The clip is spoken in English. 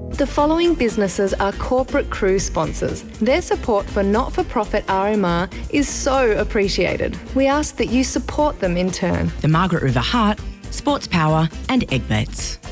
The following businesses are corporate cruise sponsors. Their support for not-for-profit RMR is so appreciated. We ask that you support them in turn. The Margaret River Heart, Sports Power and Eggbets.